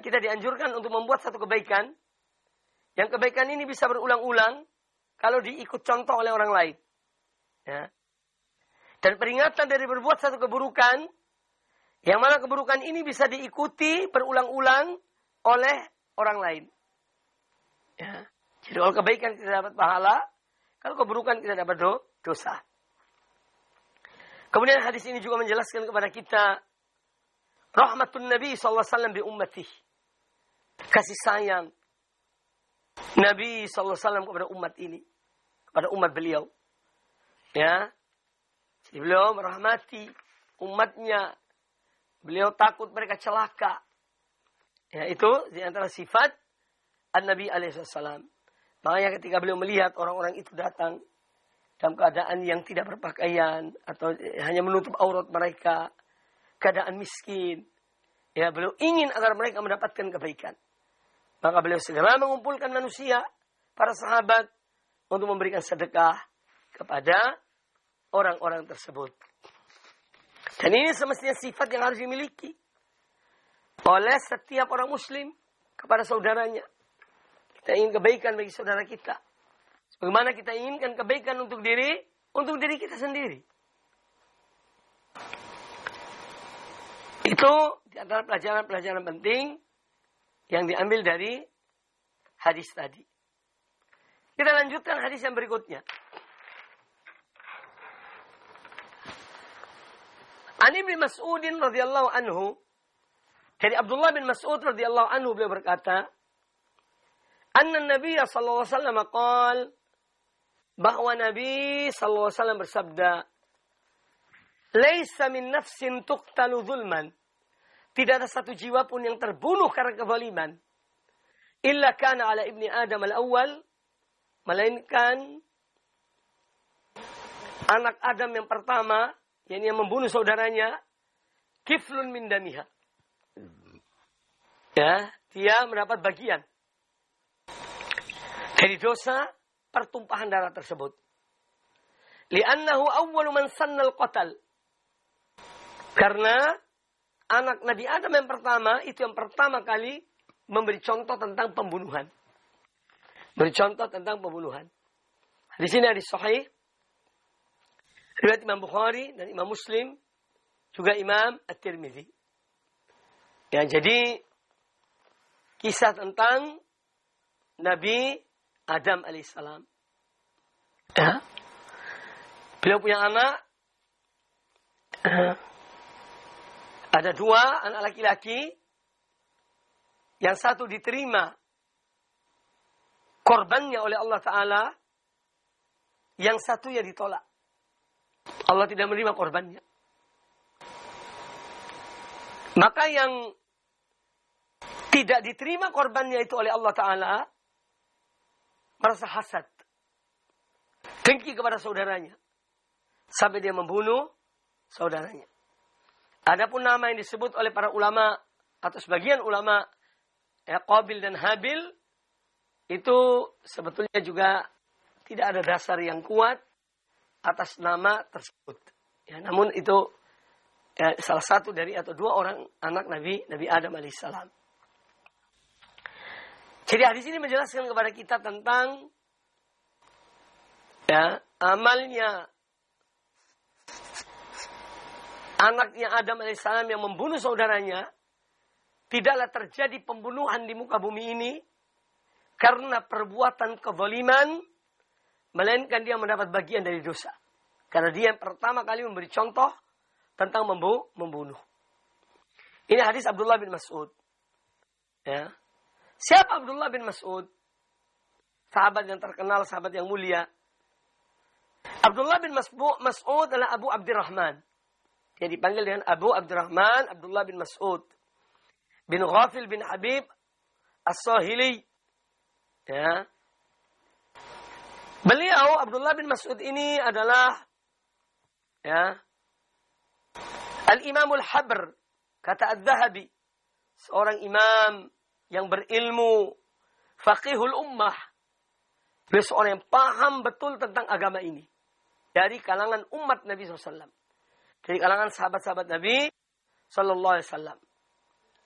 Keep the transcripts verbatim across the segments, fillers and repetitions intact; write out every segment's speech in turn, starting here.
kita dianjurkan untuk membuat satu kebaikan. Yang kebaikan ini bisa berulang-ulang kalau diikut contoh oleh orang lain. Ya. Dan peringatan dari berbuat satu keburukan, yang mana keburukan ini bisa diikuti berulang-ulang oleh orang lain. Ya. Jadi kalau kebaikan kita dapat pahala, kalau keburukan kita dapat do, dosa. Kemudian hadis ini juga menjelaskan kepada kita rahmatun Nabi sallallahu alaihi wasallam bi ummatihi. Kasih sayang Nabi sallallahu alaihi wasallam kepada umat ini, kepada umat beliau. Ya. Jadi beliau merahmati umatnya. Beliau takut mereka celaka. Ya, itu di antara sifat An-Nabi alaihi wasallam. Makanya ketika beliau melihat orang-orang itu datang dalam keadaan yang tidak berpakaian atau hanya menutup aurat mereka, keadaan miskin, ya beliau ingin agar mereka mendapatkan kebaikan. Maka beliau segera mengumpulkan manusia, para sahabat, untuk memberikan sedekah kepada orang-orang tersebut. Dan ini semestinya sifat yang harus dimiliki oleh setiap orang muslim kepada saudaranya. Kita ingin kebaikan bagi saudara kita. Bagaimana kita inginkan kebaikan untuk diri, untuk diri kita sendiri. Itu di antara pelajaran-pelajaran penting yang diambil dari hadis tadi. Kita lanjutkan hadis yang berikutnya. An Ibnu Mas'ud radhiyallahu anhu, dari Abdullah bin Mas'ud radhiyallahu anhu beliau berkata, anna Nabi sallallahu alaihi wasallam qaal, bahwa Nabi sallallahu alaihi wasallam bersabda, laisa min nafsin tuqtalu zulman, tidak ada satu jiwa pun yang terbunuh karena kezaliman, illa kana ala ibni Adam al-awwal, melainkan anak Adam yang pertama, yakni yang membunuh saudaranya, kiflun min damiha. Ya, dia mendapat bagian dari dosa pertumpahan darah tersebut. Li'annahu awwalu man sannal qatal. Karena anak Nabi Adam yang pertama, itu yang pertama kali memberi contoh tentang pembunuhan. Beri contoh tentang pembunuhan. Di sini ada sahih riwayat Imam Bukhari dan Imam Muslim, juga Imam At-Tirmidzi. Ya, jadi kisah tentang Nabi Adam alaihissalam. Ya. Beliau punya anak. Ada dua anak laki-laki. Yang satu diterima korbannya oleh Allah Ta'ala. Yang satu ya ditolak. Allah tidak menerima korbannya. Maka yang tidak diterima korbannya itu oleh Allah Ta'ala, merasa hasad, dengki kepada saudaranya, sampai dia membunuh saudaranya. Adapun nama yang disebut oleh para ulama, atau sebagian ulama, ya, Qabil dan Habil, itu sebetulnya juga tidak ada dasar yang kuat atas nama tersebut. Ya, namun itu ya, salah satu dari atau dua orang anak Nabi Nabi Adam alaihissalam. Jadi hadis ini menjelaskan kepada kita tentang ya, amalnya anaknya Adam alaihissalam yang membunuh saudaranya. Tidaklah terjadi pembunuhan di muka bumi ini karena perbuatan kezaliman, melainkan dia mendapat bagian dari dosa. Karena dia yang pertama kali memberi contoh tentang membunuh. Ini hadis Abdullah bin Mas'ud. Ya. Siapa Abdullah bin Mas'ud? Sahabat yang terkenal, sahabat yang mulia. Abdullah bin Mas'ud adalah Abu Abdurrahman. Dia dipanggil dengan Abu Abdurrahman, Abdullah bin Mas'ud. Bin Ghafil bin Habib As-Sahili. Ya. Beliau, Abdullah bin Mas'ud ini adalah ya, Al-Imamul Habr, kata Az-Zahabi, seorang imam yang berilmu, faqihul ummah. Beliau seorang yang paham betul tentang agama ini. Dari kalangan umat Nabi shallallahu alaihi wasallam. Dari kalangan sahabat-sahabat Nabi shallallahu alaihi wasallam.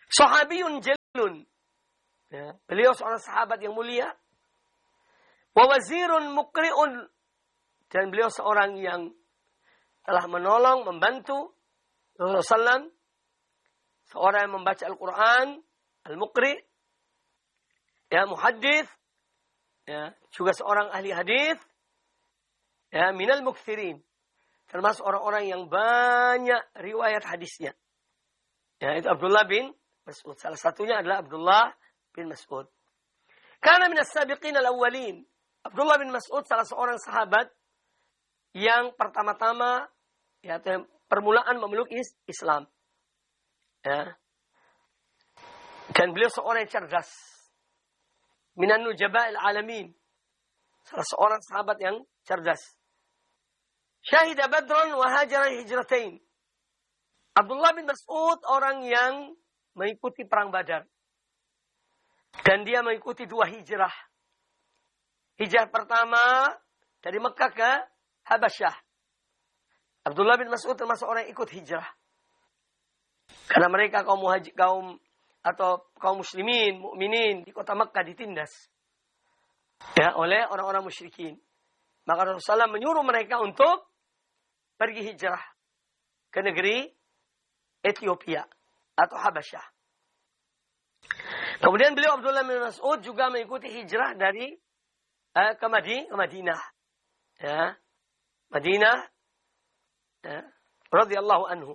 Sahabiyun jalun. Ya, beliau seorang sahabat yang mulia. Wa wazirun muqri'un. Dan beliau seorang yang telah menolong, membantu Rasulullah shallallahu alaihi wasallam. Seorang yang membaca Al-Quran, al-muqri', ya, muhaddits, ya, juga seorang ahli hadis, ya, minal mukthirin, termasuk orang-orang yang banyak riwayat hadisnya. Ya, itu Abdullah bin Mas'ud. Salah satunya adalah Abdullah bin Mas'ud. Karena minas sabiqin al-awwalin. Abdullah bin Mas'ud salah seorang sahabat yang pertama-tama, ya, permulaan memeluk Islam. Ya. Dan beliau seorang yang cerdas. Minan nujaba'il alamin. Salah seorang sahabat yang cerdas. Syahida Badran wa hajara hijratain. Abdullah bin Mas'ud orang yang mengikuti perang Badar. Dan dia mengikuti dua hijrah. Hijrah pertama dari Mekah ke Habasyah. Abdullah bin Mas'ud termasuk orang yang ikut hijrah. Karena mereka kaum muhajir, kaum atau kaum muslimin, mukminin di kota Mekah ditindas, ya, oleh orang-orang musyrikin. Maka Rasulullah menyuruh mereka untuk pergi hijrah ke negeri Ethiopia atau Habasyah. Kemudian beliau Abdullah bin Mas'ud juga mengikuti hijrah dari eh, ke Madinah, ya, Madinah, ya, radhiyallahu anhu.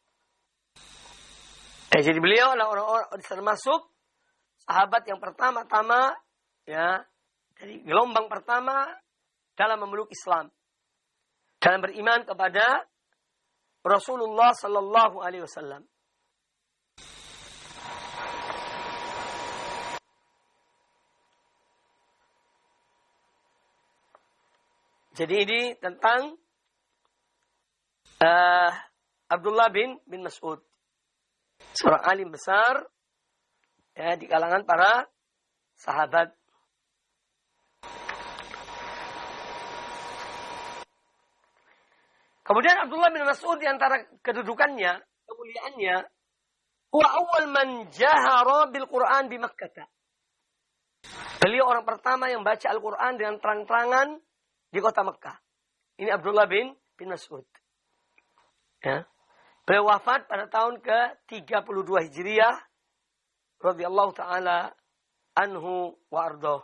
Eh, jadi beliau adalah orang-orang termasuk sahabat yang pertama-tama, ya, dari gelombang pertama dalam memeluk Islam, dalam beriman kepada Rasulullah Sallallahu Alaihi Wasallam. Jadi ini tentang uh, Abdullah bin bin Mas'ud. Seorang alim besar, ya, di kalangan para sahabat. Kemudian Abdullah bin Mas'ud di antara kedudukannya, kemuliaannya, huwa awal man jahara bil Quran di Makkah. Beliau orang pertama yang baca Al-Quran dengan terang-terangan di kota Mekah. Ini Abdullah bin bin Mas'ud. Ya. Beliau wafat pada tahun ke tiga puluh dua Hijriah, radhiyallahu taala anhu wa ardhah.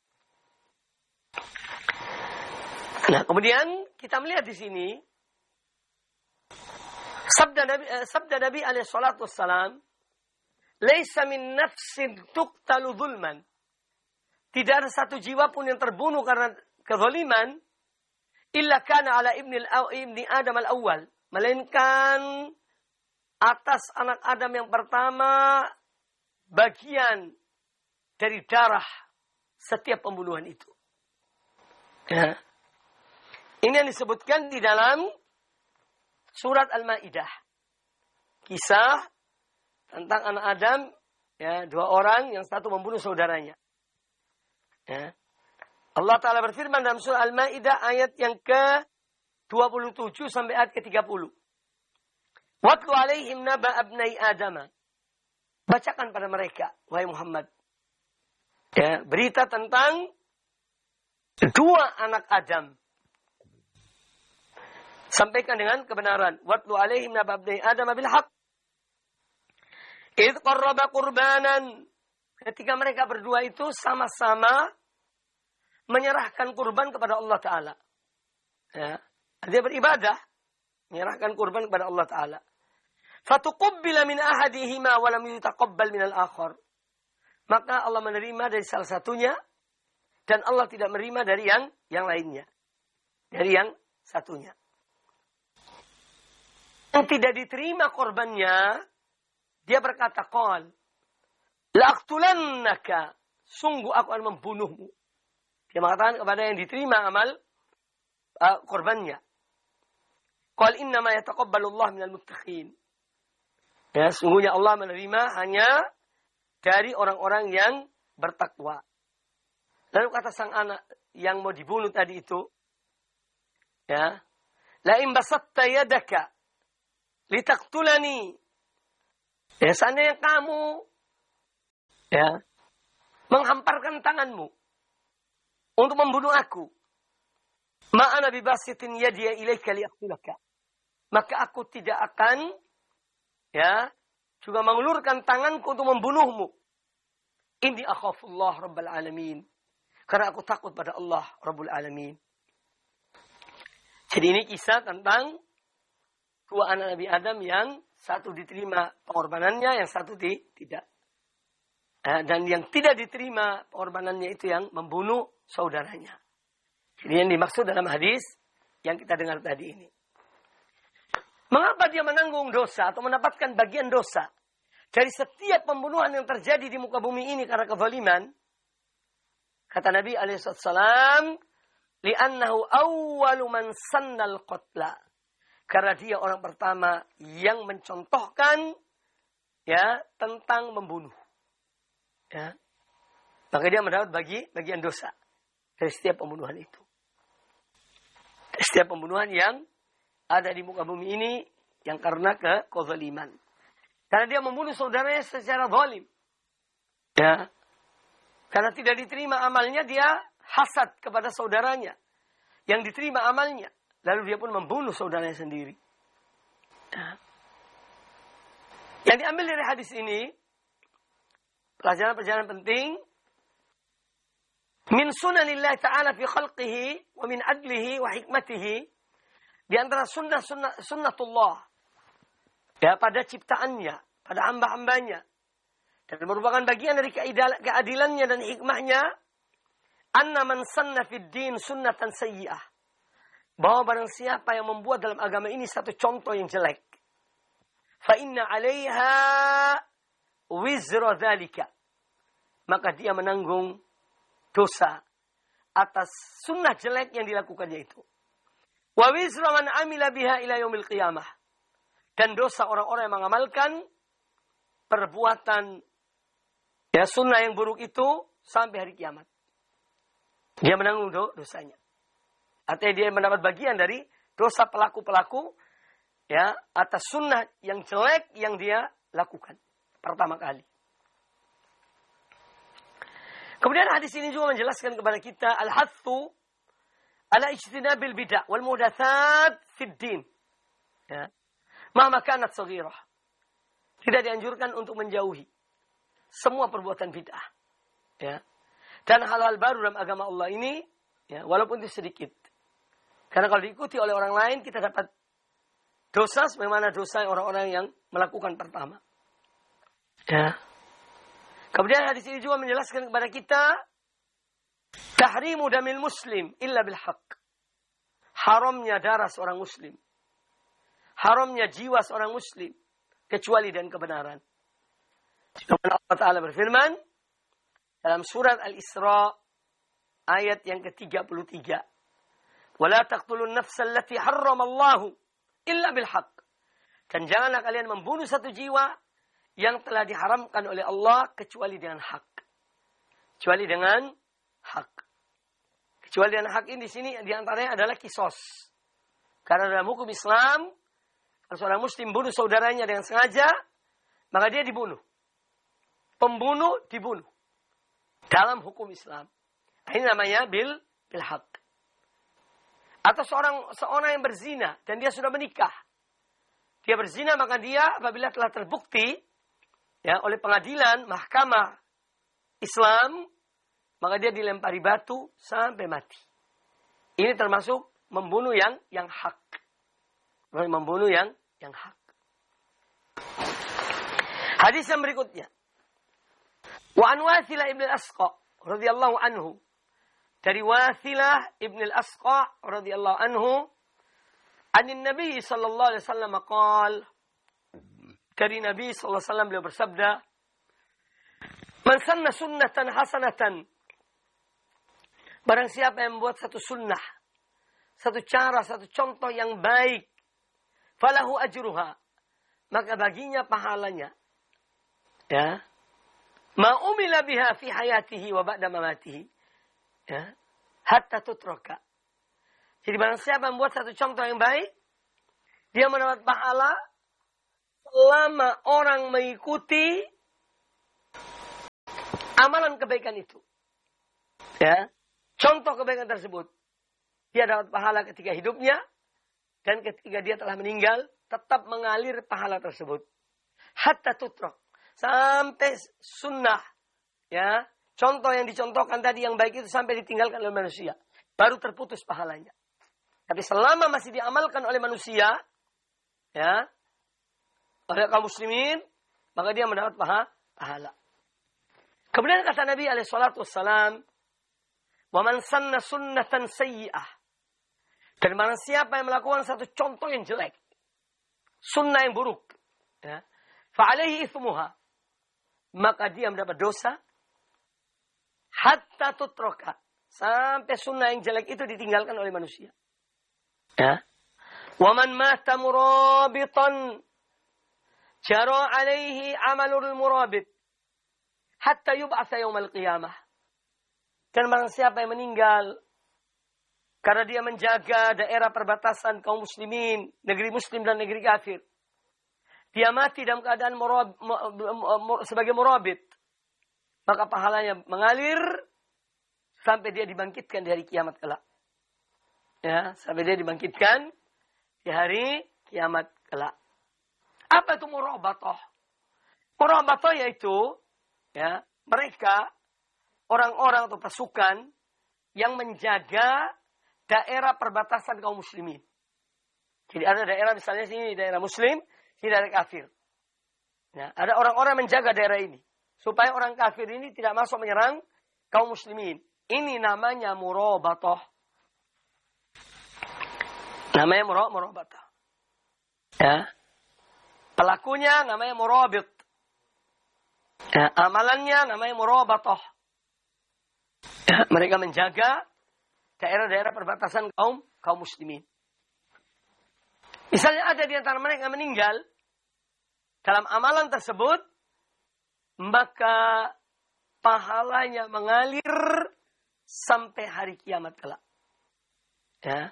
Nah, kemudian kita melihat di sini sabda Nabi eh, sabda Nabi alaihi salatu wassalam, "Laisa min nafsin tuqtalu dzulman." Tidak ada satu jiwa pun yang terbunuh karena kezaliman, illa kana ala ibni al-ibni Adam al-awwal. Melainkan atas anak Adam yang pertama bagian dari darah setiap pembunuhan itu. Ya. Ini yang disebutkan di dalam surat Al-Maidah. Kisah tentang anak Adam, ya, dua orang yang satu membunuh saudaranya. Ya. Allah Ta'ala berfirman dalam surah Al-Maidah ayat yang ke dua puluh tujuh sampai ayat ke tiga puluh. Watlu alaihim naba abnai Adama. Bacakan pada mereka, wahai Muhammad, ya, berita tentang dua anak Adam. Sampaikan dengan kebenaran. Watlu alaihim naba abnai Adama bil haq. Idh qarraba qurbanan. Ketika mereka berdua itu sama-sama menyerahkan kurban kepada Allah Ta'ala. Ya. Dia beribadah, menyerahkan kurban kepada Allah Ta'ala. Fatuqubbila min ahadihima wa lam yutaqabbal min al-akhar. Maka Allah menerima dari salah satunya dan Allah tidak menerima dari yang yang lainnya. Dari yang satunya. Yang tidak diterima korbannya, dia berkata, qal la'aqtulannaka, sungguh aku akan membunuhmu. Dia mengatakan kepada yang diterima amal uh, korbannya. Qal innama yataqabbalu Allah minal muttaqin. Ya, sungguhnya Allah menerima hanya dari orang-orang yang bertakwa. Lalu kata sang anak yang mau dibunuh tadi itu, ya, la in basatta yadaka litaqtulani, Ya, seandainya kamu ya menghamparkan tanganmu untuk membunuh aku, ma'ana bibasitin yadiya ilaika liaqtulaka, maka aku tidak akan ya juga mengulurkan tanganku untuk membunuhmu. Inni akhafullah rabbal alamin, karena aku takut pada Allah Rabbul Alamin. Jadi ini kisah tentang dua anak Nabi Adam yang satu diterima pengorbanannya, yang satu tidak. Dan yang tidak diterima pengorbanannya itu yang membunuh saudaranya. Jadi yang dimaksud dalam hadis yang kita dengar tadi ini. Mengapa dia menanggung dosa atau mendapatkan bagian dosa dari setiap pembunuhan yang terjadi di muka bumi ini karena kezaliman? Kata Nabi alaihi wasallam, li'annahu awwalu man sannal qatla. Karena dia orang pertama yang mencontohkan ya tentang membunuh. Ya. Maka dia mendapat bagi bagian dosa dari setiap pembunuhan itu. Dari setiap pembunuhan yang ada di muka bumi ini yang karena kezaliman. Karena dia membunuh saudaranya secara zalim. Ya. Karena tidak diterima amalnya, dia hasad kepada saudaranya yang diterima amalnya. Lalu dia pun membunuh saudaranya sendiri. Ya. Yang diambil dari hadis ini, pelajaran-pelajaran penting. Min sunanillah ta'ala fi khalqihi wa min adlihi wa hikmatihi. Di antara sunnah-sunnah sunnatullah. Ya, pada ciptaannya, pada hamba-hambanya. Dan merupakan bagian dari keadilannya dan hikmahnya. Anna man sanna fid din sunnatan sayyi'ah. Bahwa barang siapa yang membuat dalam agama ini satu contoh yang jelek. Fa inna 'alaiha wizra dzalika. Maka dia menanggung dosa atas sunnah jelek yang dilakukannya itu. Wa wizra man 'amila biha ila yaumil qiyamah. Dan dosa orang-orang yang mengamalkan perbuatan ya sunnah yang buruk itu sampai hari kiamat. Dia menanggung dosanya. Artinya dia mendapat bagian dari dosa pelaku-pelaku ya atas sunnah yang jelek yang dia lakukan pertama kali. Kemudian hadis ini juga menjelaskan kepada kita al-hathu ala ijtinabil bid'ah wal muhdatsat fid din. Ya. Mahma kanat saghirah. Tidak dianjurkan untuk menjauhi semua perbuatan bid'ah. Ya. Dan hal-hal baru dalam agama Allah ini ya, walaupun itu sedikit. Karena kalau diikuti oleh orang lain, kita dapat dosa sebagaimana dosa orang-orang yang melakukan pertama. Ya. Kemudian hadis ini juga menjelaskan kepada kita tahrimu damil muslim illa bil haqq. Haramnya darah seorang muslim. Haramnya jiwa seorang muslim kecuali dengan kebenaran. Allah Ta'ala berfirman dalam surat Al-Isra ayat yang ke tiga puluh tiga. وَلَا تَقْتُلُوا النَّفْسَ الَّتِي حَرَّمَ اللَّهُ إِلَّا بِالْحَقِّ. Dan janganlah kalian membunuh satu jiwa yang telah diharamkan oleh Allah kecuali dengan hak. Kecuali dengan hak. Kecuali dengan hak ini di sini diantaranya adalah kisos. Karena dalam hukum Islam, kalau seorang muslim bunuh saudaranya dengan sengaja, maka dia dibunuh. Pembunuh dibunuh. Dalam hukum Islam. Ini namanya bil bil haq. Atau seorang seorang yang berzina dan dia sudah menikah. Dia berzina maka dia apabila telah terbukti ya oleh pengadilan mahkamah Islam, maka dia dilempari batu sampai mati. Ini termasuk membunuh yang yang hak. Membunuh yang yang hak. Hadis yang berikutnya. Wa an Wathilah ibn al-Asqa radhiyallahu anhu. Dari Wathilah ibn al-Asqa radhiyallahu anhu, anin Nabi sallallahu alaihi wasallam qaal, dari Nabi sallallahu alaihi wasallam beliau bersabda, man sanna sunnatan hasanatan, barang siapa yang membuat satu sunnah, satu cara, satu contoh yang baik, falahu ajruha, maka baginya pahalanya. Ya. Ma umila biha fi hayatihi wa ba'da mamatihi. Ya, hatta tutroka. Jadi barang siapa membuat satu contoh yang baik, dia mendapat pahala selama orang mengikuti amalan kebaikan itu. Ya. Contoh kebaikan tersebut. Dia dapat pahala ketika hidupnya. Dan ketika dia telah meninggal. Tetap mengalir pahala tersebut. Hatta tutrok. Sampai sunnah. Ya. Contoh yang dicontohkan tadi yang baik itu sampai ditinggalkan oleh manusia. Baru terputus pahalanya. Tapi selama masih diamalkan oleh manusia. Ya. Oleh kaum muslimin. Maka dia mendapat pahala. Kemudian kata Nabi alaihi salatu wassalam. Wa man sanna sunnatan sayyi'ah. Dan barang siapa yang melakukan satu contoh yang jelek. Sunnah yang buruk. Ya. Fa'alaihi ithmuha. Maka dia mendapat dosa. Hatta tutroka. Sampai sunnah yang jelek itu ditinggalkan oleh manusia. Ya. Wa man mata murabitan. Jara alaihi amalul murabit. Hatta yub'atha yawmal qiyamah. Dan barang siapa yang meninggal karena dia menjaga daerah perbatasan kaum muslimin, negeri muslim dan negeri kafir. Dia mati dalam keadaan murab, sebagai murabit. Maka pahalanya mengalir sampai dia dibangkitkan di hari kiamat kelak. Ya, sampai dia dibangkitkan di hari kiamat kelak. Apa itu murabatoh? Murabatoh yaitu ya, mereka orang-orang atau pasukan yang menjaga daerah perbatasan kaum muslimin. Jadi ada daerah misalnya sini daerah muslim, sini daerah kafir. Nah, ada orang-orang menjaga daerah ini supaya orang kafir ini tidak masuk menyerang kaum muslimin. Ini namanya murabatoh. Namanya murabatoh. Ya. Pelakunya namanya murabit. Ya, amalannya namanya murabatoh. Ya, mereka menjaga daerah-daerah perbatasan kaum kaum muslimin. Misalnya ada di antara mereka meninggal dalam amalan tersebut, maka pahalanya mengalir sampai hari kiamat kelak. Ya.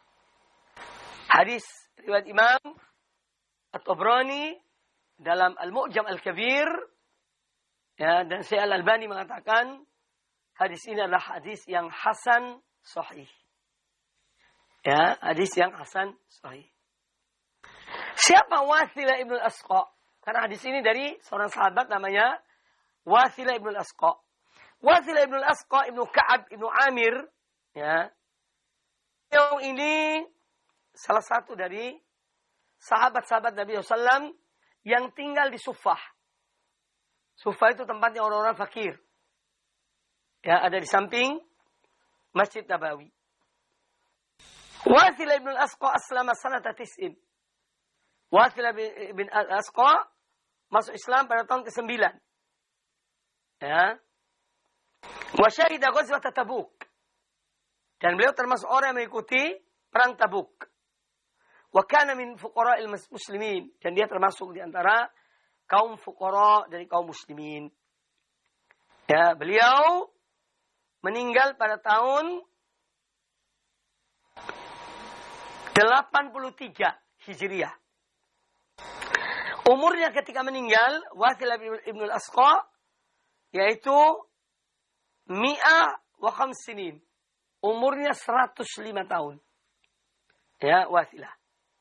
Hadis riwayat Imam At-Tabrani dalam Al-Mu'jam Al-Kabir, ya, dan Syekh Al-Albani mengatakan hadis ini adalah hadis yang hasan sahih. Ya, hadis yang hasan sahih. Siapa Wasilah ibn al-Asqa? Karena hadis ini dari seorang sahabat namanya Wasilah ibn al-Asqa. Wasilah ibn al-Asqa ibn Ka'ab ibn Amir, ya. Yang ini salah satu dari sahabat-sahabat Nabi sallallahu alaihi wasallam yang tinggal di Suffah. Suffah itu tempatnya orang-orang fakir. Ya, ada di samping Masjid Nabawi. Wasilah ibn al-Asqa aslama sanata tis'in. Wasilah ibn al-Asqa masuk Islam pada tahun kesembilan. Ya. Wa syahida ghazwat Tabuk. Dan beliau termasuk orang yang mengikuti perang Tabuk. Wa kana min fuqara'il muslimin. Dan dia termasuk di antara kaum fuqara dari kaum muslimin. Ya, beliau meninggal pada tahun delapan puluh tiga Hijriah. Umurnya ketika meninggal Wasilah ibn al-Asqa yaitu mi'ah wa khamsinin. Umurnya seratus lima tahun. Ya, Wasilah.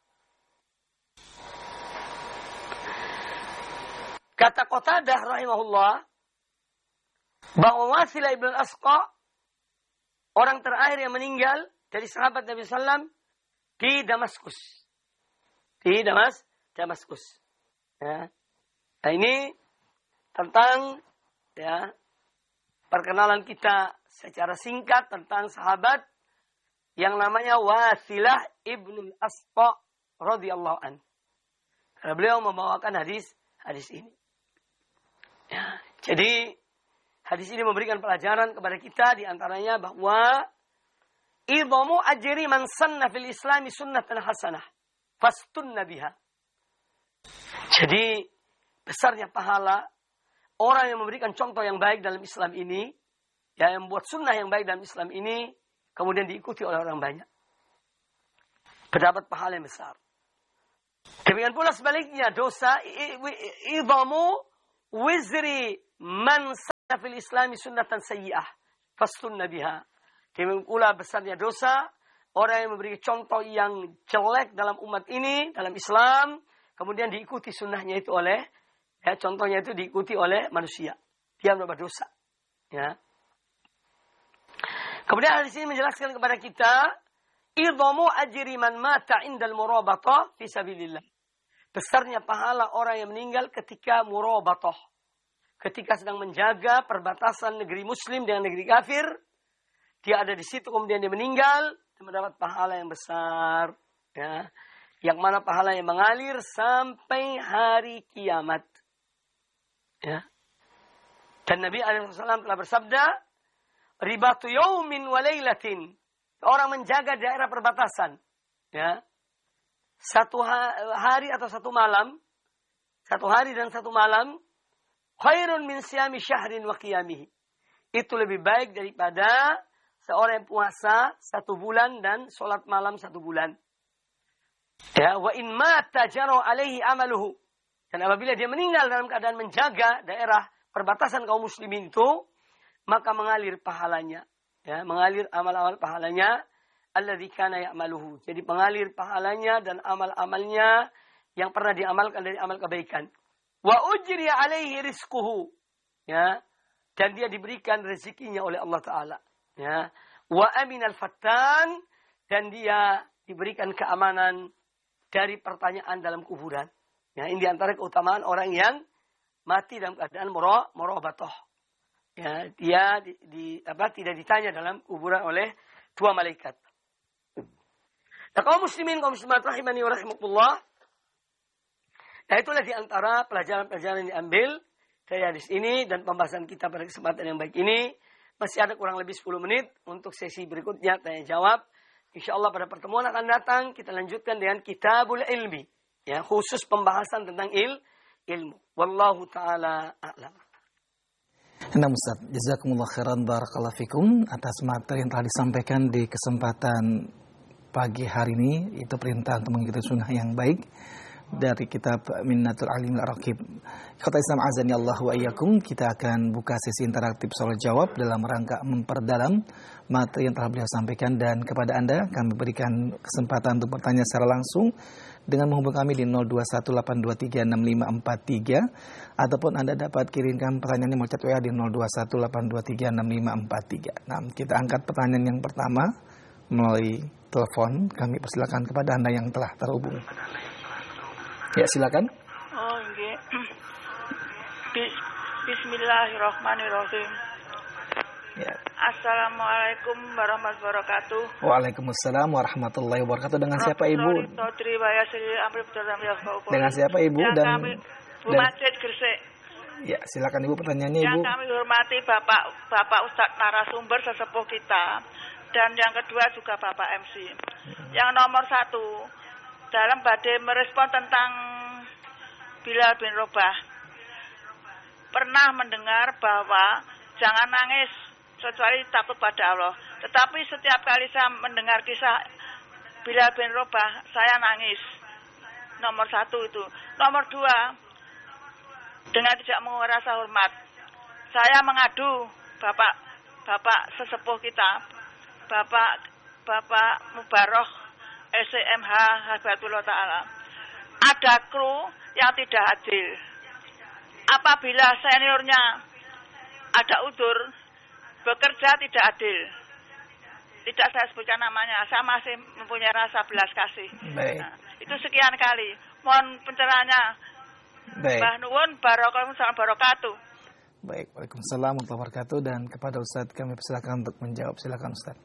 Kata Qatadah rahimahullah bahwa Wasilah ibn al-Asqa orang terakhir yang meninggal dari sahabat Nabi sallallahu alaihi wasallam di Damaskus. Di Damas, Damaskus. Ya. Nah, ini tentang ya perkenalan kita secara singkat tentang sahabat yang namanya Wasilah ibn al-Asqa radhiyallahu an. Karena beliau membawakan hadis hadis ini. Ya, jadi hadis ini memberikan pelajaran kepada kita di antaranya bahwa idhamu ajri man sanna fil islami sunnatan hasanah fastunna biha. Jadi besarnya pahala orang yang memberikan contoh yang baik dalam Islam ini, ya, yang membuat sunnah yang baik dalam Islam ini kemudian diikuti oleh orang banyak. Berdapat pahala yang besar. Demikian pula sebaliknya dosa idhamu wizri man sanna fil islami sunnatan sayyi'ah fastunna biha. Demikian pula besarnya dosa orang yang memberi contoh yang jelek dalam umat ini, dalam Islam, kemudian diikuti sunnahnya itu oleh, ya, contohnya itu diikuti oleh manusia. Dia berbuat dosa. Ya. Kemudian hadis ini menjelaskan kepada kita, idhamu ajri man mata indal murabatah fi sabilillah. Besarnya pahala orang yang meninggal ketika murabatah. Ketika sedang menjaga perbatasan negeri muslim dengan negeri kafir, dia ada di situ kemudian dia meninggal, dia mendapat pahala yang besar, ya. Yang mana pahala yang mengalir sampai hari kiamat. Ya. Dan Nabi shallallahu alaihi wasallam telah bersabda, ribatu yaumin wa laylatin. Orang menjaga daerah perbatasan. Ya. Satu hari atau satu malam. Satu hari dan satu malam. Khairun min siyami syahrin wa qiyamihi. Itu lebih baik daripada seorang yang puasa satu bulan dan sholat malam satu bulan. Ya. Wa in mata jaro alaihi amaluhu. Dan apabila dia meninggal dalam keadaan menjaga daerah perbatasan kaum muslimin itu, maka mengalir pahalanya, ya, mengalir amal-amal pahalanya, alladzi kana ya'maluhu. Jadi mengalir pahalanya dan amal-amalnya yang pernah diamalkan dari amal kebaikan. Wa ujri alaihi rizquhu, ya, dan dia diberikan rezekinya oleh Allah Taala, ya. Wa aminal fattan, dan dia diberikan keamanan dari pertanyaan dalam kuburan. Ya, ini diantara keutamaan orang yang mati dalam keadaan murabatah. Ya, dia di, di, apa, tidak ditanya dalam kuburan oleh dua malaikat. Nah, kaum muslimin, kaum muslimat rahimani wa rahimakumullah. Nah, itulah di antara pelajaran-pelajaran yang diambil dari hadis ini dan pembahasan kita pada kesempatan yang baik ini. Masih ada kurang lebih sepuluh menit untuk sesi berikutnya tanya jawab. Insyaallah pada pertemuan akan datang kita lanjutkan dengan Kitabul Ilmi, ya, khusus pembahasan tentang il, ilmu. Wallahu taala a'lam. Nah Ustaz, jazakumullah khairan barakallahu fikum atas materi yang telah disampaikan di kesempatan pagi hari ini. Itu perintah untuk mengikuti sunnah yang baik dari kitab Minnatul Alimil Raqib. Kata Islam azani Allah wa iyyakum, kita akan buka sesi interaktif soal jawab dalam rangka memperdalam materi yang telah beliau sampaikan, dan kepada Anda kami berikan kesempatan untuk bertanya secara langsung dengan menghubungi kami di nol dua satu delapan dua tiga enam lima empat tiga, ataupun Anda dapat kirimkan pertanyaannya melalui chat W A di nol dua satu delapan dua tiga enam lima empat tiga. Nah, kita angkat pertanyaan yang pertama melalui telepon. Kami persilakan kepada Anda yang telah terhubung. Ya, silakan. Oh, nggih. Bismillahirrahmanirrahim. Ya. Assalamualaikum warahmatullahi wabarakatuh. Waalaikumsalam warahmatullahi wabarakatuh. Dengan siapa Ibu? Dengan siapa Ibu? Yang dan kami, Bu dan, Majid Gresik. Ya, silakan Ibu pertanyaannya Ibu. Yang kami hormati Bapak Bapak Ustadz narasumber sesepuh kita, dan yang kedua juga Bapak M C. Hmm. Yang nomor satu, dalam badai merespon tentang Bilal bin Rabah, pernah mendengar bahwa jangan nangis kecuali takut pada Allah. Tetapi setiap kali saya mendengar kisah Bilal bin Rabah, saya nangis. Nomor satu itu. Nomor dua, dengan tidak mengurangi rasa hormat, saya mengadu Bapak Bapak sesepuh kita, Bapak Bapak Mubarok S M H Habatullah Ta'ala. Ada kru yang tidak adil. Apabila seniornya ada udzur, bekerja tidak adil. Tidak saya sebutkan namanya, saya masih mempunyai rasa belas kasih. Baik. Nah, itu sekian kali. Mohon pencerahannya. Baik. Mbah Nuwun Barakallahu barakatuh. Baik, Waalaikumsalam warahmatullahi wabarakatuh. Dan kepada Ustadz kami persilakan untuk menjawab. Silakan Ustadz.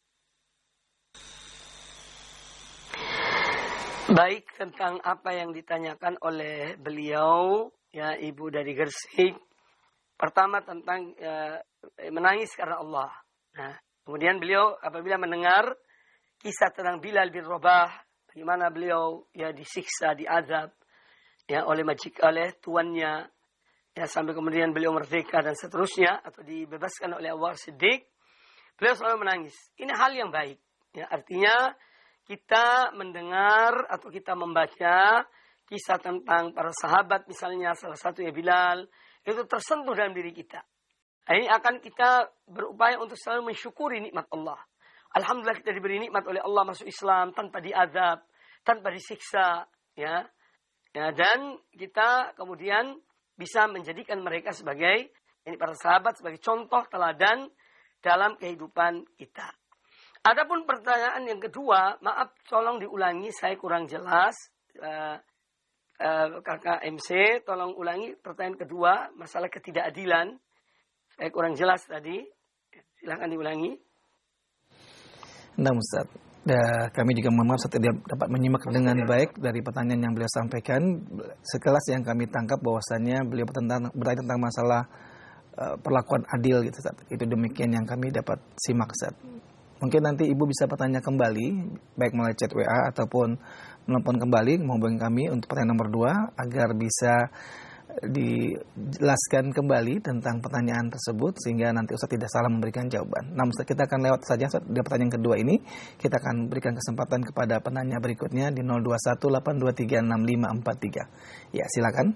Baik, tentang apa yang ditanyakan oleh beliau, ya, Ibu dari Gresik. Pertama tentang ya, menangis karena Allah. Nah, kemudian beliau apabila mendengar kisah tentang Bilal bin Rabah, bagaimana beliau ya disiksa, diazab ya oleh majik oleh tuannya, ya sampai kemudian beliau merdeka dan seterusnya, atau dibebaskan oleh Abu Bakar Siddiq, beliau selalu menangis. Ini hal yang baik. Ya, artinya kita mendengar atau kita membaca kisah tentang para sahabat, misalnya salah satu ya Bilal, itu tersentuh dalam diri kita. Ini akan kita berupaya untuk selalu mensyukuri nikmat Allah. Alhamdulillah kita diberi nikmat oleh Allah masuk Islam tanpa diazab, tanpa disiksa, ya. Ya, dan kita kemudian bisa menjadikan mereka sebagai ini para sahabat sebagai contoh teladan dalam kehidupan kita. Adapun pertanyaan yang kedua, maaf tolong diulangi, saya kurang jelas. Uh, uh, Kakak M C, tolong ulangi pertanyaan kedua, masalah ketidakadilan. Saya kurang jelas tadi. Silakan diulangi. Nah, Ustaz. Ya, kami juga mohon maaf tidak dapat menyimak dengan baik dari pertanyaan yang beliau sampaikan. Sekelas yang kami tangkap bahwasannya beliau tentang, bertanya tentang masalah uh, perlakuan adil gitu, Ustaz. Itu demikian yang kami dapat simak, Ustaz. Mungkin nanti Ibu bisa bertanya kembali, baik melalui chat W A ataupun menelpon kembali menghubungi kami untuk pertanyaan nomor dua agar bisa dijelaskan kembali tentang pertanyaan tersebut sehingga nanti Ustaz tidak salah memberikan jawaban. Nah, Ustaz, kita akan lewat saja Ustaz, di pertanyaan kedua ini. Kita akan berikan kesempatan kepada penanya berikutnya di nol dua satu delapan dua tiga enam lima empat tiga. Ya, silakan.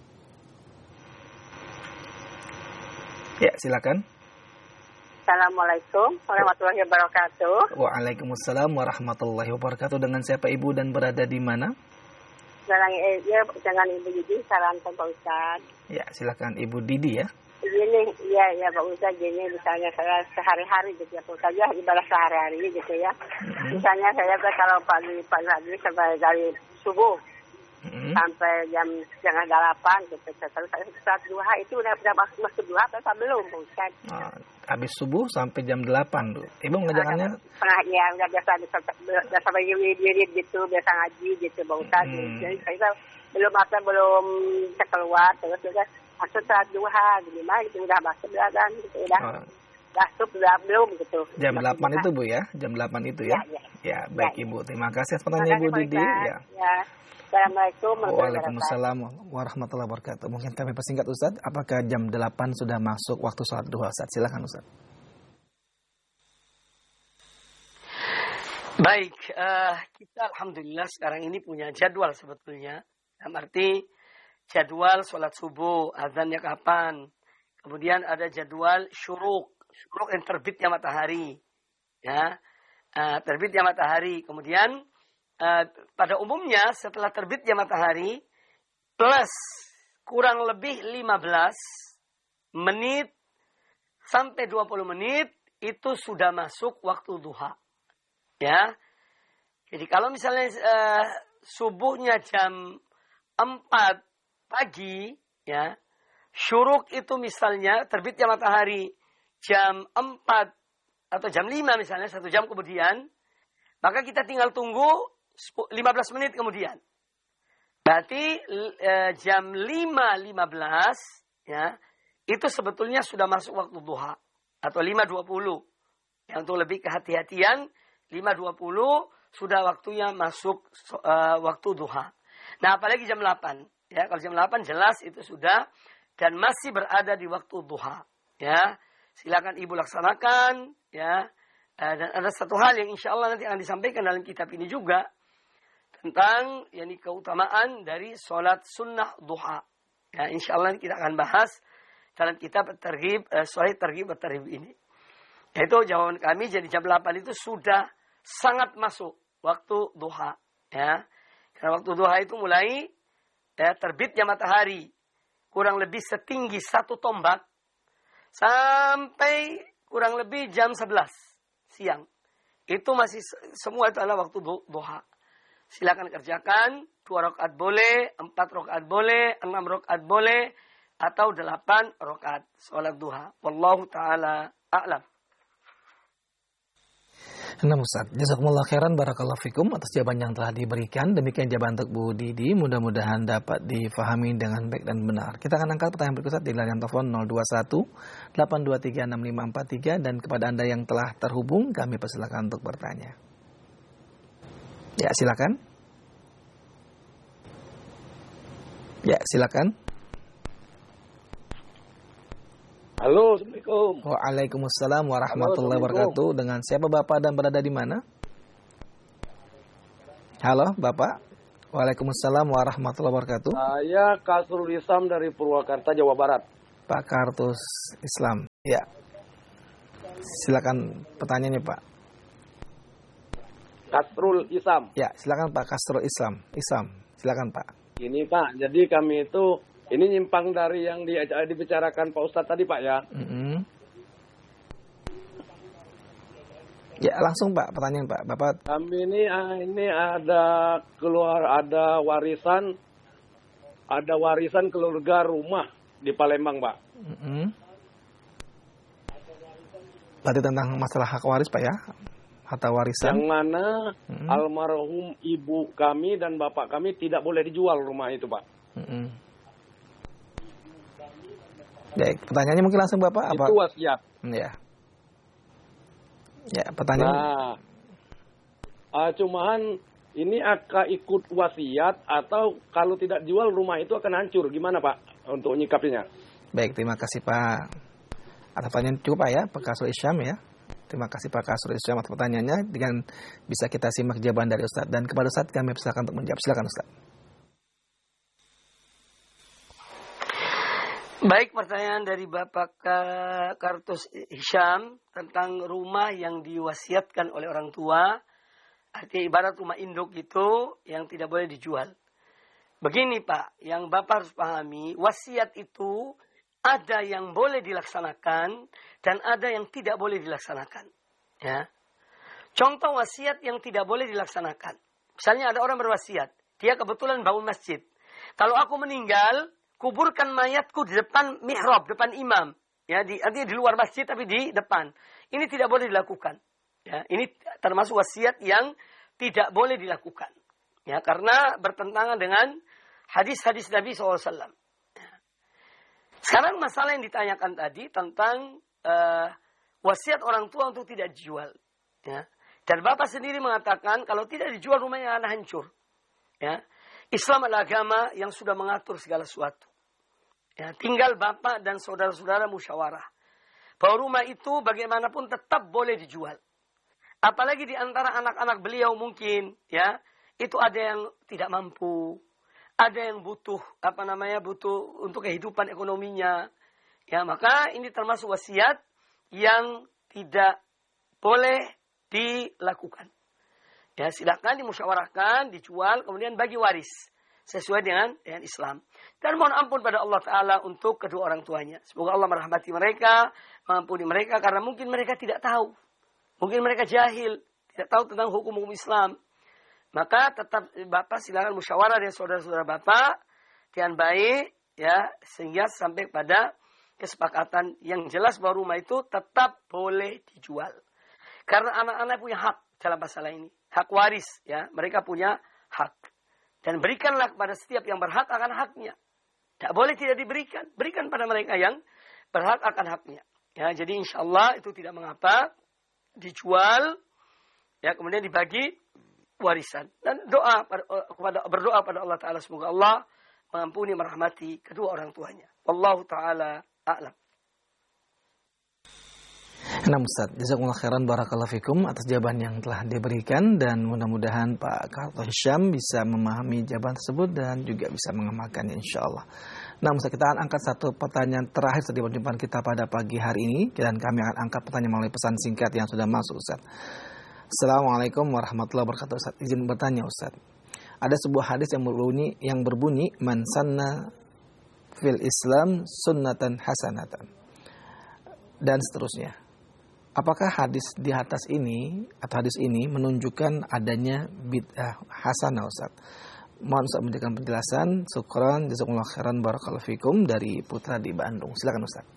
Ya, silakan. Assalamualaikum warahmatullahi wabarakatuh. Waalaikumsalam warahmatullahi wabarakatuh. Dengan siapa Ibu dan berada di mana? Dengan, ya, dengan Ibu Didi, salam Pak Ustaz. Ya, silakan Ibu Didi ya. Gini, ya, ya Pak Ustaz, gini misalnya saya sehari-hari gitu ya Pak Ustaz, ya ibadah sehari-hari gitu ya. Mm-hmm. Misalnya saya kalau pagi pagi sampai dari subuh mm-hmm. sampai jam setengah delapan gitu, terus saat duha itu udah udah masuk masuk duha atau belum Pak Ustaz? Oh, habis subuh sampai jam delapan tuh. Ibu mengerjakannya? Setengahnya udah biasa biasa sampai wirid gitu, biasa ngaji gitu Pak Ustaz. Hmm. Jadi saya belum apa belum bisa keluar terus udah masuk saat duha gimana gitu udah masuk udah kan gitu udah. Oh. Masuk udah belum gitu. Jam delapan itu Bu ya? Jam delapan itu ya? Ya, ya. Ya baik ya, Ibu. Terima kasih atas pertanyaan Ibu Didi ya. Ya. Assalamualaikum Waalaikumsalam warahmatullahi wabarakatuh. Mungkin kami persingkat Ustaz, apakah jam delapan sudah masuk waktu salat duha Ustaz? Silakan Ustaz. Baik, uh, kita alhamdulillah sekarang ini punya jadwal sebetulnya. Dalam arti jadwal sholat subuh, azannya kapan. Kemudian ada jadwal syuruk, syuruk yang terbitnya matahari. Ya, uh, terbitnya matahari. Kemudian Uh, pada umumnya setelah terbitnya matahari plus kurang lebih lima belas menit sampai dua puluh menit itu sudah masuk waktu duha. Ya. Jadi kalau misalnya uh, subuhnya jam empat pagi ya, syuruk itu misalnya terbitnya matahari jam empat atau jam lima misalnya satu jam kemudian, maka kita tinggal tunggu lima belas menit kemudian. Berarti e, jam lima lima belas ya, itu sebetulnya sudah masuk waktu duha atau lima dua puluh. Yang untuk lebih kehati-hatian lima dua puluh sudah waktunya masuk e, waktu duha. Nah, apalagi jam delapan ya. Kalau jam delapan jelas itu sudah dan masih berada di waktu duha ya. Silakan Ibu laksanakan ya. E, dan ada satu hal yang insya Allah nanti akan disampaikan dalam kitab ini juga tentang yakni keutamaan dari sholat sunnah duha. Ya, insya Allah kita akan bahas dalam kitab terghib, eh, Sahih Terghib Terhib ini. Yaitu jawaban kami jadi jam delapan itu sudah sangat masuk waktu duha. Ya, karena waktu duha itu mulai ya, terbitnya matahari kurang lebih setinggi satu tombak sampai kurang lebih jam sebelas siang. Itu masih semua itu adalah waktu duha. Silakan kerjakan, dua rakaat boleh, empat rakaat boleh, enam rakaat boleh, atau delapan rakaat sholat duha. Wallahu ta'ala a'lam. Nah Ustaz, jazakumullah khairan barakallahu fikum atas jawaban yang telah diberikan. Demikian jawaban untuk Bu Didi, mudah-mudahan dapat difahami dengan baik dan benar. Kita akan angkat pertanyaan berikutnya di layar telepon nol dua satu delapan dua tiga enam lima empat tiga dan kepada Anda yang telah terhubung kami persilakan untuk bertanya. Ya, silakan. Ya, silakan. Halo, Assalamualaikum. Waalaikumsalam warahmatullahi wabarakatuh. Dengan siapa Bapak dan berada di mana? Halo, Bapak. Waalaikumsalam warahmatullahi wabarakatuh. Saya Kasrul Islam dari Purwakarta, Jawa Barat. Pak Kartus Islam. Ya. Silakan pertanyaannya, Pak. Kasrul Islam. Ya, silakan Pak Kasrul Islam. Islam. Silakan, Pak. Ini Pak, jadi kami itu ini nyimpang dari yang di, dibicarakan Pak Ustadz tadi Pak ya. Mm-hmm. Ya, langsung Pak, pertanyaan Pak. Bapak. Kami ini ini ada keluar ada warisan ada warisan keluarga rumah di Palembang, Pak. Mm-hmm. Berarti tentang masalah hak waris, Pak ya? Harta warisan. Yang mana mm-hmm. almarhum ibu kami dan bapak kami tidak boleh dijual rumah itu, Pak. Mm-hmm. Baik, pertanyaannya mungkin langsung Bapak. Apa? Itu wasiat. Ya. Ya, pertanyaan. Nah, uh, cuman ini akan ikut wasiat atau kalau tidak jual rumah itu akan hancur. Gimana Pak untuk nyikapinya? Baik, terima kasih Pak. Atas pertanyaan cukup Pak ya, Pak Kasrul Isyam ya. Terima kasih Pak Kasrul Isyam atas pertanyaannya. Dengan bisa kita simak jawaban dari Ustadz. Dan kepada Ustadz kami persilakan untuk menjawab. Silakan Ustadz. Baik, pertanyaan dari Bapak Kartus Hisham tentang rumah yang diwasiatkan oleh orang tua, artinya ibarat rumah induk itu yang tidak boleh dijual. Begini Pak, yang Bapak harus pahami, wasiat itu ada yang boleh dilaksanakan dan ada yang tidak boleh dilaksanakan. Ya. Contoh wasiat yang tidak boleh dilaksanakan. Misalnya ada orang berwasiat, dia kebetulan bangun masjid. Kalau aku meninggal, kuburkan mayatku di depan mihrab, depan imam. Ya, di, artinya di luar masjid tapi di depan. Ini tidak boleh dilakukan. Ya, ini termasuk wasiat yang tidak boleh dilakukan. Ya, karena bertentangan dengan hadis-hadis Nabi shallallahu alaihi wasallam. Ya. Sekarang masalah yang ditanyakan tadi tentang uh, wasiat orang tua untuk tidak dijual. Ya. Dan Bapak sendiri mengatakan kalau tidak dijual rumahnya akan hancur. Ya. Islam adalah agama yang sudah mengatur segala sesuatu. Ya, tinggal bapak dan saudara-saudara musyawarah. Bahwa rumah itu bagaimanapun tetap boleh dijual. Apalagi di antara anak-anak beliau mungkin, ya, itu ada yang tidak mampu, ada yang butuh, apa namanya, butuh untuk kehidupan ekonominya. Ya, maka ini termasuk wasiat yang tidak boleh dilakukan. Ya, silakan dimusyawarahkan, dijual, kemudian bagi waris. Sesuai dengan, dengan Islam. Dan mohon ampun pada Allah Ta'ala untuk kedua orang tuanya. Semoga Allah merahmati mereka, mengampuni mereka, karena mungkin mereka tidak tahu. Mungkin mereka jahil, tidak tahu tentang hukum-hukum Islam. Maka tetap Bapak silakan musyawarah dengan saudara-saudara Bapak, dengan baik, ya, sehingga sampai pada kesepakatan yang jelas bahwa rumah itu tetap boleh dijual. Karena anak-anak punya hak dalam masalah ini. Hak waris, ya, mereka punya hak. Dan berikanlah kepada setiap yang berhak akan haknya. Tidak boleh tidak diberikan. Berikan pada mereka yang berhak akan haknya. Ya, jadi insya Allah itu tidak mengapa. Dijual, ya, kemudian dibagi warisan. Dan doa kepada berdoa pada Allah Ta'ala. Semoga Allah mengampuni, merahmati kedua orang tuanya. Wallahu Ta'ala a'lam. Nah Ustaz, jazakumullah khairan barakallahu fikum atas jawaban yang telah diberikan dan mudah-mudahan Pak Kartus Hisham bisa memahami jawaban tersebut dan juga bisa mengamalkannya insyaallah. Nah Ustaz, kita akan angkat satu pertanyaan terakhir di perjumpaan kita pada pagi hari ini dan kami akan angkat pertanyaan melalui pesan singkat yang sudah masuk Ustaz. Assalamualaikum warahmatullahi wabarakatuh Ustaz. Izin bertanya Ustaz. Ada sebuah hadis yang berbunyi yang berbunyi man sanna fil Islam sunnatan hasanatan dan seterusnya. Apakah hadis di atas ini atau hadis ini menunjukkan adanya bid'ah hasanah Ustaz? Mohon Ustaz memberikan penjelasan. Syukran, jazakumullah khairan barakallahu fikum dari Putra di Bandung. Silakan Ustaz.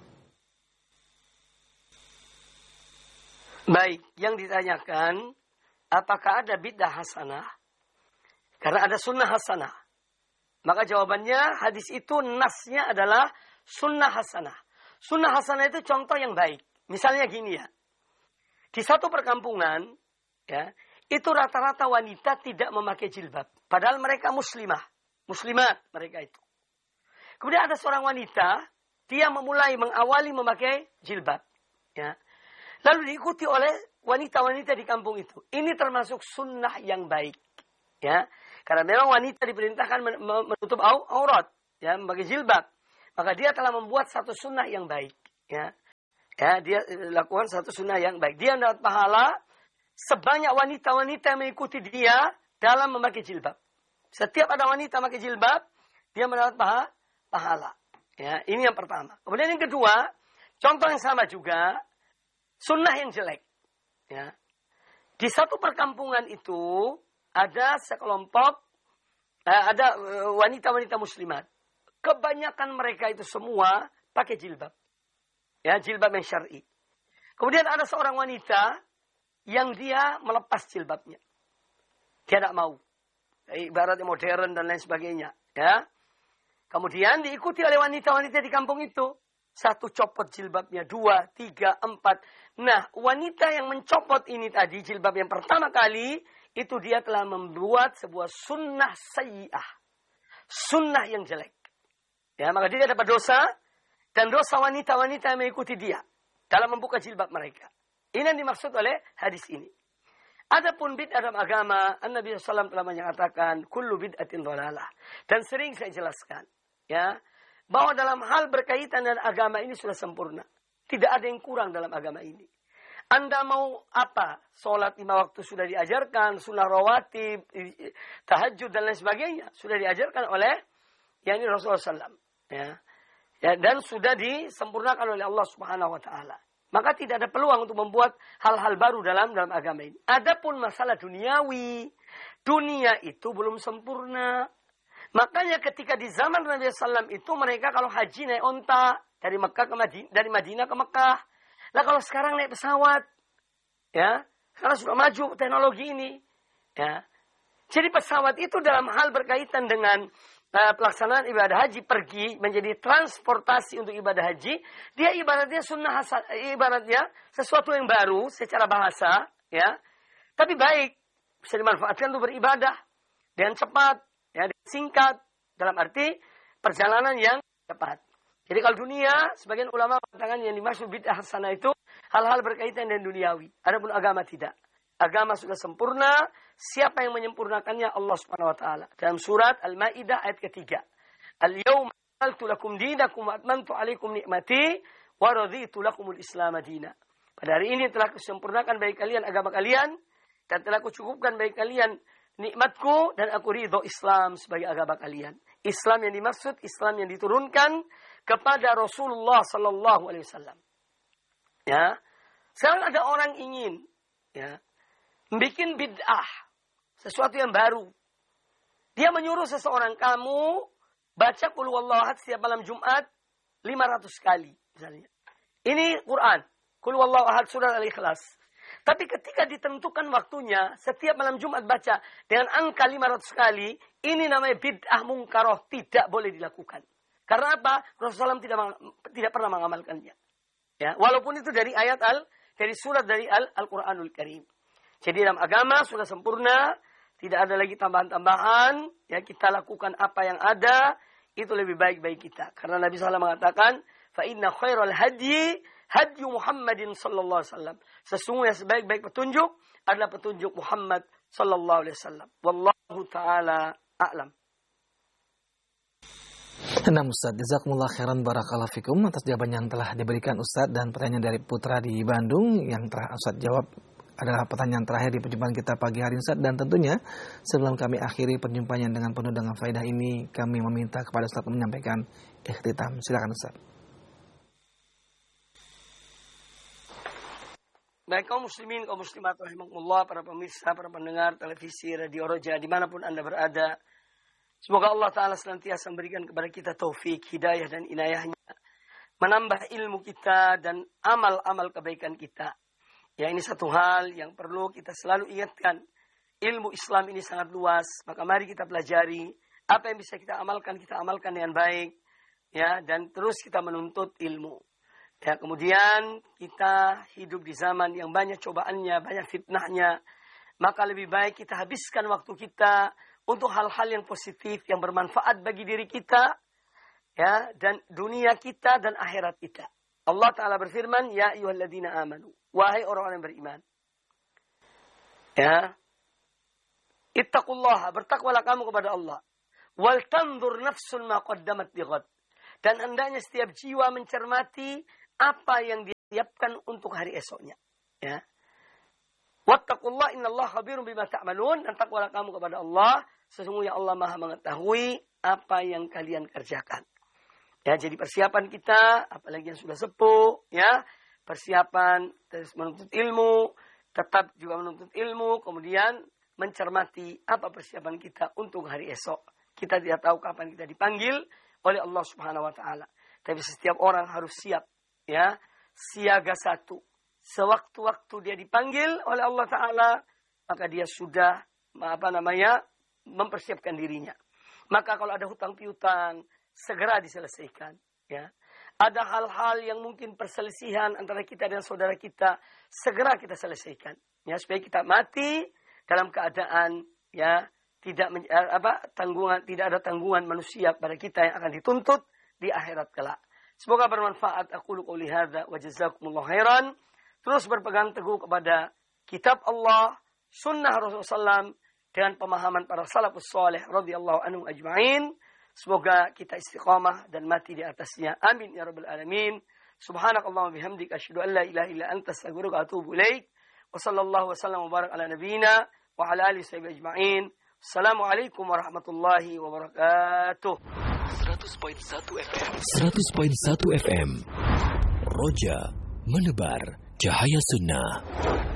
Baik, yang ditanyakan apakah ada bid'ah hasanah? Karena ada sunnah hasanah. Maka jawabannya hadis itu nasnya adalah sunnah hasanah. Sunnah hasanah itu contoh yang baik. Misalnya gini ya, di satu perkampungan, ya, itu rata-rata wanita tidak memakai jilbab. Padahal mereka muslimah, muslimat mereka itu. Kemudian ada seorang wanita, dia memulai mengawali memakai jilbab. Ya. Lalu diikuti oleh wanita-wanita di kampung itu. Ini termasuk sunnah yang baik. Ya, karena memang wanita diperintahkan menutup aurat, ya, memakai jilbab. Maka dia telah membuat satu sunnah yang baik, ya. Ya, dia lakukan satu sunnah yang baik. Dia mendapat pahala sebanyak wanita-wanita yang mengikuti dia dalam memakai jilbab. Setiap ada wanita memakai jilbab, dia mendapat pahala. pahala. Ya, ini yang pertama. Kemudian yang kedua, contoh yang sama juga, sunnah yang jelek. Ya. Di satu perkampungan itu ada sekelompok, ada wanita-wanita muslimat. Kebanyakan mereka itu semua pakai jilbab. Ya, jilbab yang syar'i. Kemudian ada seorang wanita yang dia melepas jilbabnya. Dia tidak mau. Ibaratnya modern dan lain sebagainya. Ya. Kemudian diikuti oleh wanita-wanita di kampung itu. Satu copot jilbabnya, dua, tiga, empat. Nah, wanita yang mencopot ini tadi, jilbab yang pertama kali, itu dia telah membuat sebuah sunnah sayyi'ah. Sunnah yang jelek. Ya, maka dia dapat dosa. Dan dosa wanita-wanita yang mengikuti dia dalam membuka jilbab mereka. Ini yang dimaksud oleh hadis ini. Adapun bid'ah dalam agama, Nabi sallallahu alaihi wasallam telah menyatakan, kullu bid'atin dhalalah. Dan sering saya jelaskan, ya, bahwa dalam hal berkaitan dengan agama ini sudah sempurna. Tidak ada yang kurang dalam agama ini. Anda mau apa? Sholat lima waktu sudah diajarkan, sunnah rawatib, tahajud dan lain sebagainya. Sudah diajarkan oleh yang ini Rasulullah sallallahu alaihi wasallam. Ya. Ya, dan sudah disempurnakan oleh Allah Subhanahu wa taala. Maka tidak ada peluang untuk membuat hal-hal baru dalam dalam agama ini. Adapun masalah duniawi, dunia itu belum sempurna. Makanya ketika di zaman Nabi sallallahu alaihi wasallam itu mereka kalau haji naik onta dari Mekah ke Madinah, dari Madinah ke Mekah. Lah kalau sekarang naik pesawat, ya, karena sudah maju teknologi ini, ya. Jadi pesawat itu dalam hal berkaitan dengan Uh, pelaksanaan ibadah haji, pergi menjadi transportasi untuk ibadah haji, dia ibaratnya sunnah hasan, ibaratnya sesuatu yang baru secara bahasa, ya, tapi baik, bisa dimanfaatkan untuk beribadah dengan cepat, ya, singkat, dalam arti perjalanan yang cepat. Jadi kalau dunia, sebagian ulama mengatakan yang dimaksud bid'ah hasanah itu hal-hal berkaitan dengan duniawi. Adapun agama tidak. Agama sudah sempurna. Siapa yang menyempurnakannya? Allah Subhanahu wa taala. Dalam surat Al-Maidah ayat ketiga. Al-yawma akmaltu lakum dinakum wa atmamtu 'alaikum ni'mati wa raditu lakumul Islam madina. Pada hari ini telah kusempurnakan bagi kalian agama kalian dan telah kucukupkan bagi kalian nikmatku dan aku ridho Islam sebagai agama kalian. Islam yang dimaksud Islam yang diturunkan kepada Rasulullah sallallahu alaihi wasallam. Ya. Sekarang ada orang ingin, ya, bikin bid'ah, sesuatu yang baru. Dia menyuruh seseorang, kamu baca qul huwallahu ahad setiap malam Jumat lima ratus kali misalnya. Ini Quran, qul huwallahu ahad surah Al-Ikhlas. Tapi ketika ditentukan waktunya, setiap malam Jumat baca dengan angka lima ratus kali, ini namanya bid'ah mungkaroh, tidak boleh dilakukan. Karena apa? Rasulullah shallallahu alaihi wasallam tidak tidak pernah mengamalkannya. Ya, walaupun itu dari ayat al dari surat dari al Al-Qur'anul Karim. Jadi dalam agama sudah sempurna, tidak ada lagi tambahan-tambahan, ya, kita lakukan apa yang ada, itu lebih baik bagi kita. Karena Nabi sallallahu alaihi wasallam mengatakan, fa inna khairal hadyi hadyu Muhammadin sallallahu alaihi wasallam. Sesungguhnya sebaik-baik petunjuk adalah petunjuk Muhammad sallallahu alaihi wasallam. Wallahu taala a'lam. Nah Ustaz, jazakumullah khairan barakallahu fikum atas jawaban yang telah diberikan Ustaz, dan pertanyaan dari Putra di Bandung yang telah Ustaz jawab adalah pertanyaan terakhir di perjumpaan kita pagi hari Ustaz. Dan tentunya sebelum kami akhiri perjumpaan dengan penuh dengan faedah ini, kami meminta kepada Ustaz menyampaikan ikhtitam. Silakan Ustaz. Baik kaum muslimin, kaum muslimat rahimakumullah, para pemirsa, para pendengar televisi, radio Roja, dimanapun Anda berada, semoga Allah Ta'ala senantiasa memberikan kepada kita taufik, hidayah dan inayahnya, menambah ilmu kita dan amal-amal kebaikan kita. Ya, ini satu hal yang perlu kita selalu ingatkan. Ilmu Islam ini sangat luas, maka mari kita pelajari. Apa yang bisa kita amalkan, kita amalkan dengan baik. Ya, dan terus kita menuntut ilmu. Ya, kemudian kita hidup di zaman yang banyak cobaannya, banyak fitnahnya. Maka lebih baik kita habiskan waktu kita untuk hal-hal yang positif, yang bermanfaat bagi diri kita, ya, dan dunia kita dan akhirat kita. Allah Ta'ala berfirman, ya ayyuhalladzina amanu, wahai orang-orang yang beriman. Ya. Ittaqullaha, bertakwalah kamu kepada Allah. Wal tanzur nafsun ma qaddamat lighad. Dan hendaknya setiap jiwa mencermati apa yang disiapkan untuk hari esoknya. Ya. Wattaqullaha innallaha khabirum bima ta'malun. Dan takwalah kamu kepada Allah, sesungguhnya Allah Maha mengetahui apa yang kalian kerjakan. Ya, jadi persiapan kita, apalagi yang sudah sepuh, ya, persiapan terus menuntut ilmu, tetap juga menuntut ilmu, kemudian mencermati apa persiapan kita untuk hari esok. Kita tidak tahu kapan kita dipanggil oleh Allah Subhanahu wa taala. Tapi setiap orang harus siap, ya, siaga satu. Sewaktu-waktu dia dipanggil oleh Allah taala, maka dia sudah apa namanya? mempersiapkan dirinya. Maka kalau ada hutang piutang, segera diselesaikan, ya. Ada hal-hal yang mungkin perselisihan antara kita dan saudara kita, segera kita selesaikan, ya, supaya kita mati dalam keadaan, ya, tidak men, apa tanggungan tidak ada tanggungan manusia pada kita yang akan dituntut di akhirat kelak. Semoga bermanfaat. Aqulu qouli hadza wa jazakumullahu khairan. Terus berpegang teguh kepada kitab Allah, sunnah Rasulullah sallallahu alaihi wasallam dengan pemahaman para salafus saleh radhiyallahu anhum ajma'in. Semoga kita istiqamah dan mati di atasnya. Amin ya rabbal alamin. Subhanakallahumma bihamdika asyhadu an la ilaha illa anta astaghfiruka wa atubu ilaik. Wa sallallahu wasallam wa barak ala nabiyyina wa ala alihi washabihi ajma'in. Assalamualaikum warahmatullahi wabarakatuh. seratus koma satu F M. seratus koma satu F M. Roja menebar cahaya sunnah.